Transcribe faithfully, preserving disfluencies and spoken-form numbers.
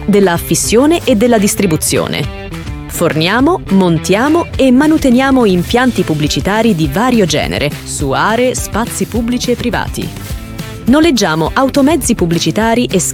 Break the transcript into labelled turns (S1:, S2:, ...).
S1: della affissione e della distribuzione. Forniamo, montiamo e manuteniamo impianti pubblicitari di vario genere su aree, spazi pubblici e privati. Noleggiamo automezzi pubblicitari e